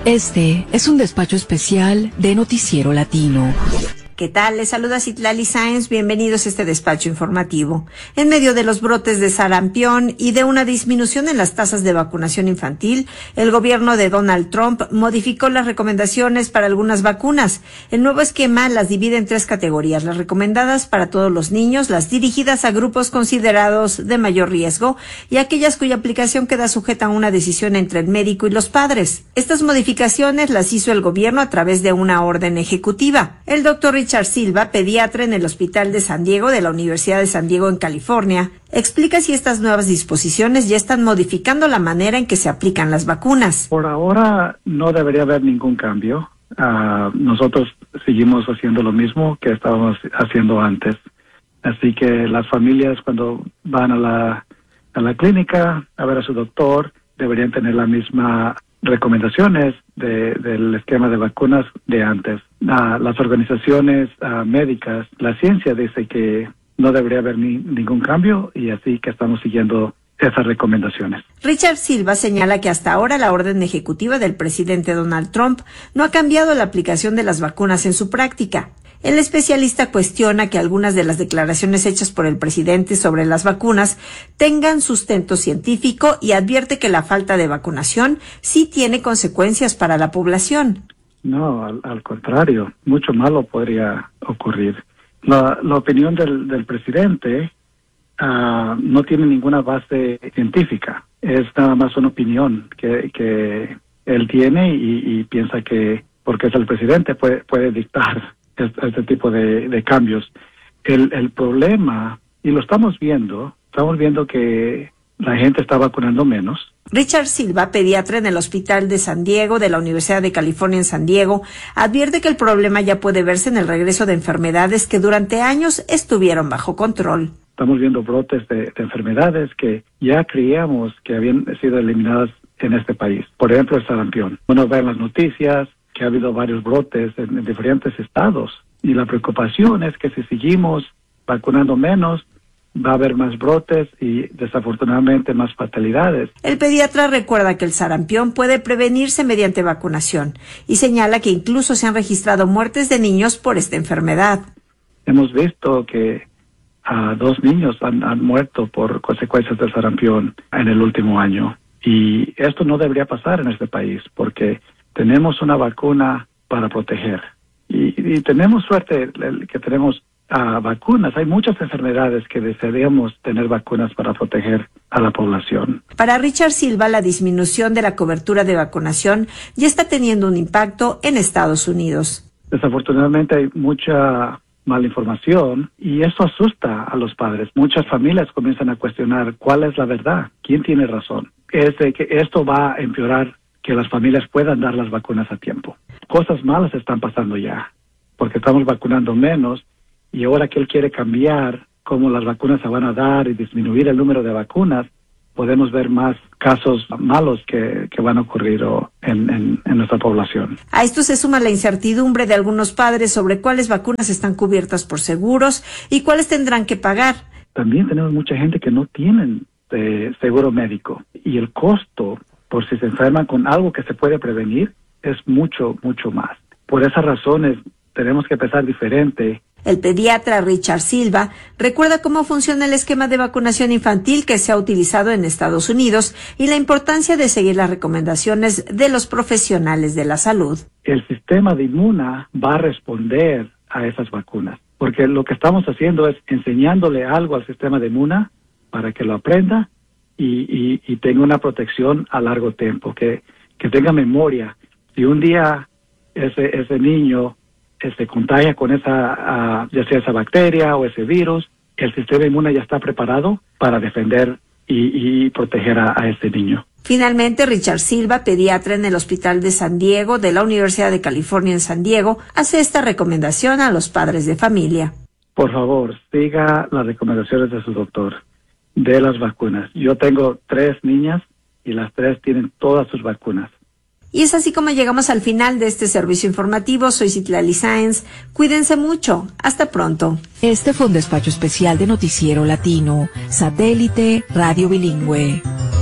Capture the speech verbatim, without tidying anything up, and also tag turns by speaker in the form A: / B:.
A: Este es un despacho especial de Noticiero Latino.
B: ¿Qué tal? Les saluda Citlali Sáenz. Bienvenidos a este despacho informativo. En medio de los brotes de sarampión y de una disminución en las tasas de vacunación infantil, el gobierno de Donald Trump modificó las recomendaciones para algunas vacunas. El nuevo esquema las divide en tres categorías: las recomendadas para todos los niños, las dirigidas a grupos considerados de mayor riesgo y aquellas cuya aplicación queda sujeta a una decisión entre el médico y los padres. Estas modificaciones las hizo el gobierno a través de una orden ejecutiva. El doctor Richard Richard Silva, pediatra en el Hospital de San Diego de la Universidad de San Diego en California, explica si estas nuevas disposiciones ya están modificando la manera en que se aplican las vacunas.
C: Por ahora no debería haber ningún cambio. Uh, nosotros seguimos haciendo lo mismo que estábamos haciendo antes. Así que las familias, cuando van a la, a la clínica a ver a su doctor, deberían tener la misma recomendaciones de, del esquema de vacunas de antes. Uh, las organizaciones uh, médicas, la ciencia dice que no debería haber ni, ningún cambio, y así que estamos siguiendo esas recomendaciones.
B: Richard Silva señala que hasta ahora la orden ejecutiva del presidente Donald Trump no ha cambiado la aplicación de las vacunas en su práctica. El especialista cuestiona que algunas de las declaraciones hechas por el presidente sobre las vacunas tengan sustento científico y advierte que la falta de vacunación sí tiene consecuencias para la población.
C: No, al, al contrario, mucho malo podría ocurrir. La, la opinión del, del presidente uh, no tiene ninguna base científica. Es nada más una opinión que, que él tiene y, y piensa que porque es el presidente puede, puede dictar este tipo de, de cambios. El, el problema, y lo estamos viendo, estamos viendo que la gente está vacunando menos.
B: Richard Silva, pediatra en el Hospital de San Diego de la Universidad de California en San Diego, advierte que el problema ya puede verse en el regreso de enfermedades que durante años estuvieron bajo control.
C: Estamos viendo brotes de, de enfermedades que ya creíamos que habían sido eliminadas en este país. Por ejemplo, el sarampión. Uno ve en las noticias que ha habido varios brotes en, en diferentes estados, y la preocupación es que si seguimos vacunando menos, va a haber más brotes y desafortunadamente más fatalidades.
B: El pediatra recuerda que el sarampión puede prevenirse mediante vacunación y señala que incluso se han registrado muertes de niños por esta enfermedad.
C: Hemos visto que uh, dos niños han, han muerto por consecuencias del sarampión en el último año, y esto no debería pasar en este país porque tenemos una vacuna para proteger. Y, y tenemos suerte que tenemos uh, vacunas. Hay muchas enfermedades que desearíamos tener vacunas para proteger a la población.
B: Para Richard Silva, la disminución de la cobertura de vacunación ya está teniendo un impacto en Estados Unidos.
C: Desafortunadamente hay mucha mala información y eso asusta a los padres. Muchas familias comienzan a cuestionar cuál es la verdad, quién tiene razón. Es de que esto va a empeorar que las familias puedan dar las vacunas a tiempo. Cosas malas están pasando ya, porque estamos vacunando menos, y ahora que él quiere cambiar cómo las vacunas se van a dar y disminuir el número de vacunas, podemos ver más casos malos que, que van a ocurrir o, en, en, en nuestra población.
B: A esto se suma la incertidumbre de algunos padres sobre cuáles vacunas están cubiertas por seguros y cuáles tendrán que pagar.
C: También tenemos mucha gente que no tienen eh, seguro médico, y el costo por si se enferman con algo que se puede prevenir es mucho, mucho más. Por esas razones tenemos que pensar diferente.
B: El pediatra Richard Silva recuerda cómo funciona el esquema de vacunación infantil que se ha utilizado en Estados Unidos y la importancia de seguir las recomendaciones de los profesionales de la salud.
C: El sistema de inmuna va a responder a esas vacunas, porque lo que estamos haciendo es enseñándole algo al sistema de inmuna para que lo aprenda y, y, y tenga una protección a largo tiempo, que, que tenga memoria. Si un día ese, ese niño se contagia con esa, uh, ya sea esa bacteria o ese virus, el sistema inmune ya está preparado para defender y, y proteger a, a ese niño.
B: Finalmente, Richard Silva, pediatra en el Hospital de San Diego de la Universidad de California en San Diego, hace esta recomendación a los padres de familia.
C: Por favor, siga las recomendaciones de su doctor de las vacunas. Yo tengo tres niñas y las tres tienen todas sus vacunas.
B: Y es así como llegamos al final de este servicio informativo. Soy Citlali Sáenz. Cuídense mucho. Hasta pronto.
A: Este fue un despacho especial de Noticiero Latino, Satélite Radio Bilingüe.